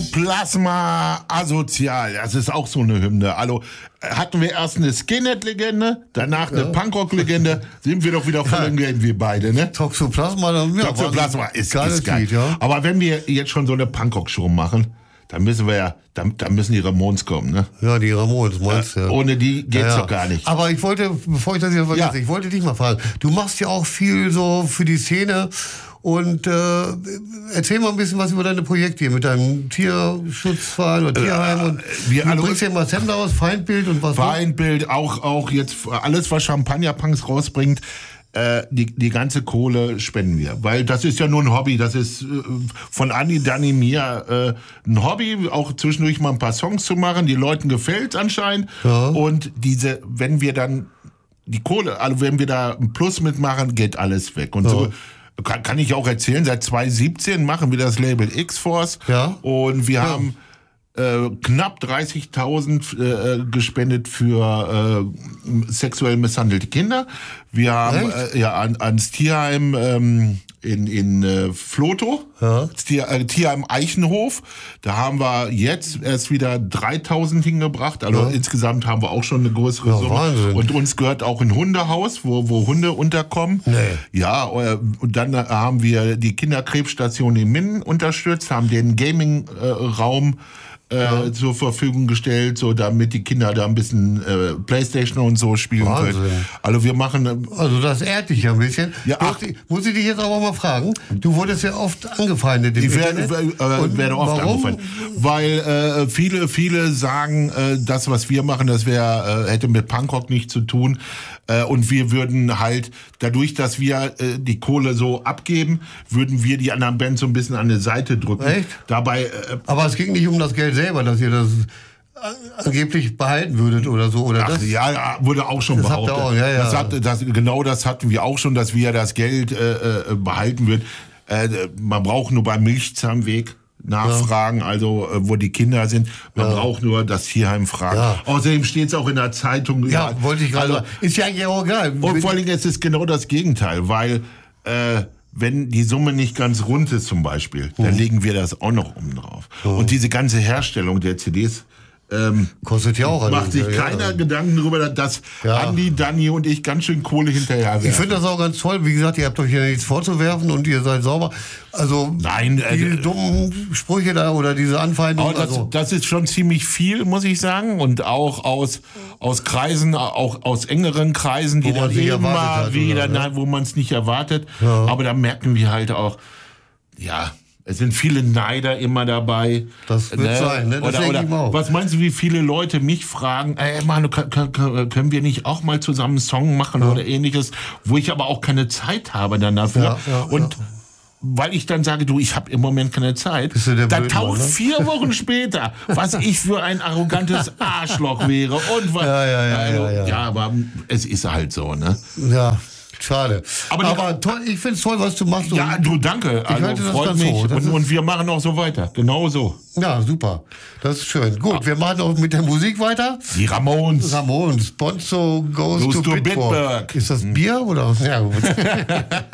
Toxoplasma asozial, das ist auch so eine Hymne. Also hatten wir erst eine Skinhead-Legende, danach eine Punkrock-Legende, sind wir doch wieder voll im Game, wir beide, ne? Toxoplasma, Toxoplasma ist geil. Lied, ja. Aber wenn wir jetzt schon so eine Punkrock-Show machen, dann müssen wir ja, dann müssen die Ramones kommen, ne? Ja, die Ramones, meinst du? Ja. Ohne die geht's doch gar nicht. Aber ich wollte, bevor ich das hier vergesse, ich wollte dich mal fragen. Du machst ja auch viel so für die Szene und erzähl mal ein bisschen was über deine Projekte hier mit deinem Tierschutzverein oder Tierheim und du bringst ja mal Sender aus, Feindbild und was. Feindbild, auch jetzt alles, was Champagner-Punks rausbringt. Die ganze Kohle spenden wir, weil das ist ja nur ein Hobby, das ist von Andi, Danny, mir ein Hobby, auch zwischendurch mal ein paar Songs zu machen, die Leuten gefällt anscheinend und wenn wir dann die Kohle, also wenn wir da ein Plus mitmachen, geht alles weg und so kann ich auch erzählen, seit 2017 machen wir das Label X-Force und wir haben knapp 30.000 gespendet für sexuell misshandelte Kinder. Wir haben ans Tierheim in Flotow, Tierheim Eichenhof. Da haben wir jetzt erst wieder 3.000 hingebracht. Also insgesamt haben wir auch schon eine größere Summe. Wahnsinn. Und uns gehört auch ein Hundehaus, wo Hunde unterkommen. Nee. Ja, und dann haben wir die Kinderkrebsstation in Minden unterstützt, haben den Gaming-Raum zur Verfügung gestellt, so damit die Kinder da ein bisschen Playstation und so spielen können. Also wir machen... Also das ehrt dich ja ein bisschen. Ja, muss ich dich jetzt aber mal fragen, du wurdest ja oft angefeindet im Internet. Ich werde oft angefeindet. Weil viele sagen, das, was wir machen, das hätte mit Punkrock nichts zu tun. Und wir würden halt, dadurch, dass wir die Kohle so abgeben, würden wir die anderen Bands so ein bisschen an die Seite drücken. Echt? Dabei, aber es ging nicht um das Geld selber, dass ihr das angeblich behalten würdet oder so, oder? Ach, ja, wurde auch schon behauptet. Genau das hatten wir auch schon, dass wir das Geld behalten würden. Man braucht nur beim Milchzahnweg nachfragen, also wo die Kinder sind. Man braucht nur das Tierheim fragen. Ja. Außerdem steht es auch in der Zeitung. Ja, wollte ich gerade. Ist ja eigentlich auch egal. Und vor allen Dingen ist es genau das Gegenteil, weil wenn die Summe nicht ganz rund ist zum Beispiel, dann legen wir das auch noch oben drauf. Und diese ganze Herstellung der CDs kostet ja auch. Macht sich keiner Gedanken darüber, dass Andi, Danny und ich ganz schön Kohle hinterher werfen. Ich finde das auch ganz toll. Wie gesagt, ihr habt euch ja nichts vorzuwerfen und ihr seid sauber. Also diese dummen Sprüche da oder diese Anfeindungen. Das ist schon ziemlich viel, muss ich sagen. Und auch aus Kreisen, auch aus engeren Kreisen, die dann immer wieder, wo man es nicht erwartet. Ja. Aber da merken wir halt auch, es sind viele Neider immer dabei. Das wird sein, ne? Das oder was meinst du, wie viele Leute mich fragen, Manu, können wir nicht auch mal zusammen einen Song machen oder ähnliches, wo ich aber auch keine Zeit habe dann dafür. Und weil ich dann sage, ich habe im Moment keine Zeit, dann taucht 4 Wochen später, was ich für ein arrogantes Arschloch wäre. Und aber es ist halt so, ne? Ja. Schade. Aber toll, ich finde es toll, was du machst. Ja, du, danke. Also, freut mich. Und wir machen auch so weiter. Genau so. Ja, super. Das ist schön. Gut, wir machen auch mit der Musik weiter. Die Ramones. Bonzo goes to Bitburg. Ist das Bier oder? Ja, gut.